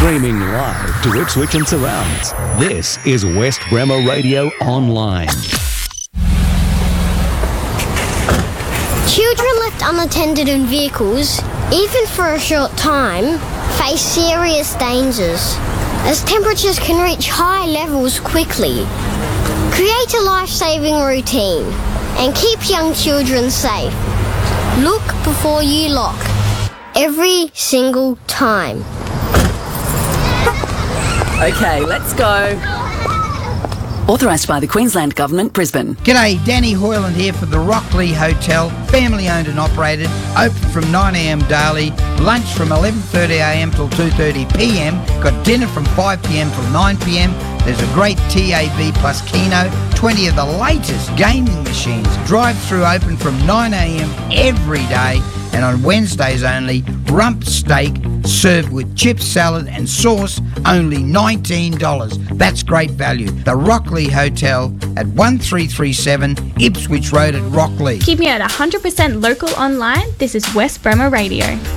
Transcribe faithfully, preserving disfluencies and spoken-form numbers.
Streaming live to Ipswich and surrounds. This is West Bremer Radio Online. Children left unattended in vehicles, even for a short time, face serious dangers, as temperatures can reach high levels quickly. Create a life-saving routine and keep young children safe. Look before you lock, every single time. Okay, let's go. Authorised by the Queensland Government, Brisbane. G'day, Danny Hoyland here for the Rockley Hotel, family owned and operated, open from nine a m daily, lunch from eleven thirty a m till two thirty p m, got dinner from five p m till nine p m, there's a great T A V plus Keno, twenty of the latest gaming machines, drive-through open from nine a m every day, and on Wednesdays only, rump steak served with chip salad and sauce, only nineteen dollars. That's great value. The Rockley Hotel at one three three seven Ipswich Road at Rockley. Keeping it one hundred percent local online, this is West Bremer Radio.